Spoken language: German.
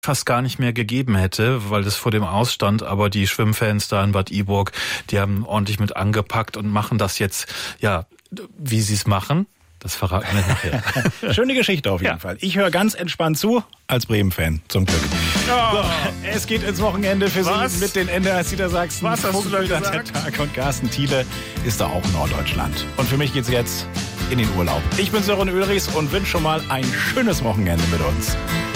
fast gar nicht mehr gegeben hätte, weil das vor dem Ausstand, aber die Schwimmfans da in Bad Iburg, die haben ordentlich mit angepackt und machen das jetzt, ja, wie sie es machen. Das verraten wir nachher. Schöne Geschichte auf jeden Fall. Ich höre ganz entspannt zu, als Bremen-Fan, zum Glück. Oh. So, es geht ins Wochenende für Sie mit den NDR Niedersachsen. Was hast du da gesagt? Der Tag und Carsten Thiele ist da auch in Norddeutschland. Und für mich geht's jetzt in den Urlaub. Ich bin Sören Ulrichs und wünsche schon mal ein schönes Wochenende mit uns.